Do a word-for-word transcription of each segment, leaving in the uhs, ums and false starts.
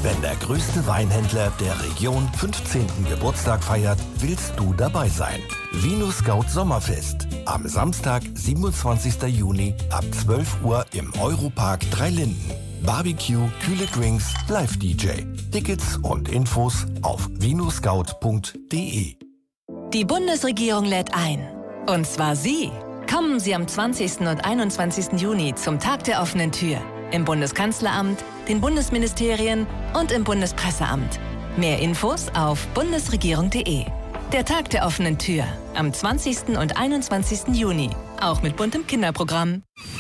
Wenn der größte Weinhändler der Region fünfzehnten Geburtstag feiert, willst du dabei sein. Vino Scout Sommerfest. Am Samstag, siebenundzwanzigsten Juni ab zwölf Uhr im Europark Dreilinden. Barbecue, kühle Drinks, Live-D J. Tickets und Infos auf vinoscout punkt de. Die Bundesregierung lädt ein. Und zwar Sie. Kommen Sie am zwanzigsten und einundzwanzigsten Juni zum Tag der offenen Tür. Im Bundeskanzleramt, den Bundesministerien und im Bundespresseamt. Mehr Infos auf bundesregierung punkt de. Der Tag der offenen Tür am zwanzigsten und einundzwanzigsten Juni. Auch mit buntem Kinderprogramm.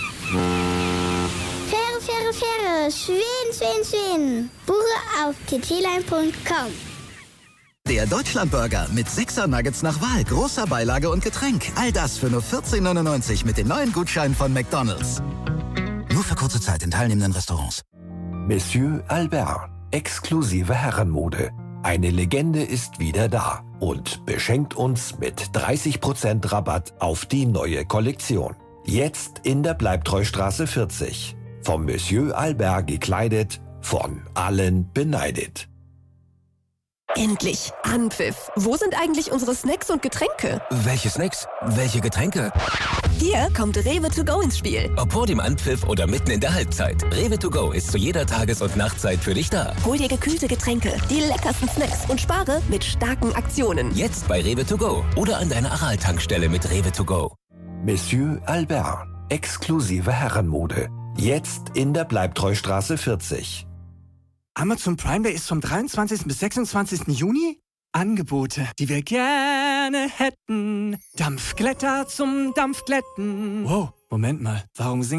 Fähre, Fähre, Fähre. Schwen, Schwen, Schwen. Buche auf t t line punkt com. Der Deutschlandburger mit sechser Nuggets nach Wahl, großer Beilage und Getränk. All das für nur vierzehn neunundneunzig mit den neuen Gutscheinen von McDonald's. Nur für kurze Zeit in teilnehmenden Restaurants. Monsieur Albert, exklusive Herrenmode. Eine Legende ist wieder da und beschenkt uns mit dreißig Prozent Rabatt auf die neue Kollektion. Jetzt in der Bleibtreustraße vierzig. Vom Monsieur Albert gekleidet, von allen beneidet. Endlich! Anpfiff! Wo sind eigentlich unsere Snacks und Getränke? Welche Snacks? Welche Getränke? Hier kommt Rewe to go ins Spiel. Ob vor dem Anpfiff oder mitten in der Halbzeit. Rewe to go ist zu jeder Tages- und Nachtzeit für dich da. Hol dir gekühlte Getränke, die leckersten Snacks und spare mit starken Aktionen. Jetzt bei Rewe to go oder an deiner Aral-Tankstelle mit Rewe to go. Monsieur Albert, exklusive Herrenmode. Jetzt in der Bleibtreustraße vierzig. Amazon Prime Day ist vom dreiundzwanzigsten bis sechsundzwanzigsten Juni. Angebote, die wir gerne hätten. Dampfglätter zum Dampfglätten. Wow, Moment mal, warum singen